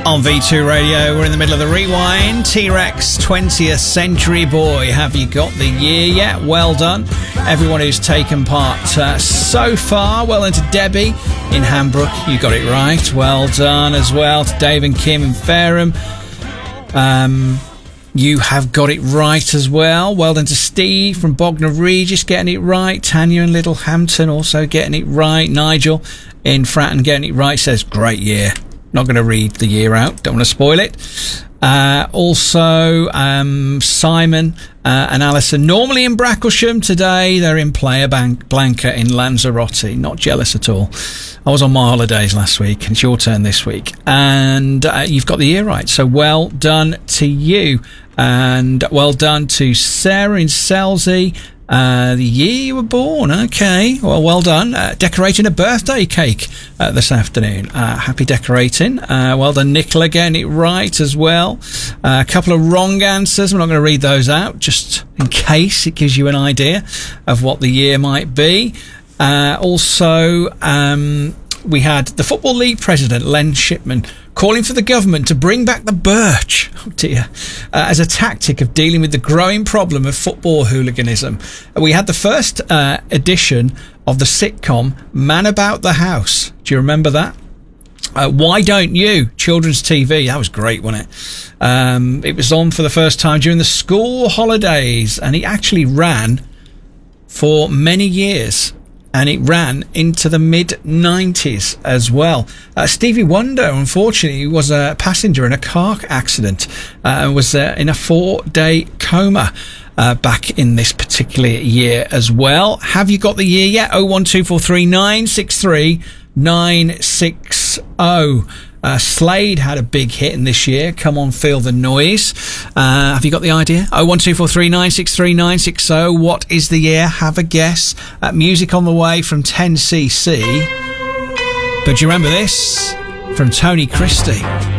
On V2 Radio, we're in the middle of the rewind. T-Rex, 20th Century Boy. Have you got the year yet? Well done, everyone who's taken part so far. Well done to Debbie in Hambrook. You got it right. Well done as well to Dave and Kim in Fareham. You have got it right as well. Well done to Steve from Bognor Regis getting it right. Tanya in Littlehampton also getting it right. Nigel in Fratton getting it right. Says, great year. Not going to read the year out. Don't want to spoil it. Also, Simon and Alison, normally in Bracklesham. Today, they're in Playa Blanca in Lanzarote. Not jealous at all. I was on my holidays last week, and it's your turn this week. And you've got the year right. So well done to you. And well done to Sarah in Selsey. The year you were born. Okay, well done. Decorating a birthday cake this afternoon. Happy decorating. Well done, Nicola, getting it right as well. A couple of wrong answers. I'm not going to read those out, just in case it gives you an idea of what the year might be. Also, we had the Football League president, Len Shipman, calling for the government to bring back the birch, oh dear, as a tactic of dealing with the growing problem of football hooliganism. We had the first edition of the sitcom Man About the House. Do you remember that? Why Don't You? Children's TV. That was great, wasn't it? It was on for the first time during the school holidays, and it actually ran for many years. And it ran into the mid-90s as well. Stevie Wonder, unfortunately, was a passenger in a car accident and was in a 4-day coma back in this particular year as well. Have you got the year yet? 01243 963 960. Slade had a big hit in this year. Come on, feel the noise. Have you got the idea? 01243 963 960. What is the year? Have a guess. Music on the way from 10cc. But do you remember this? From Tony Christie.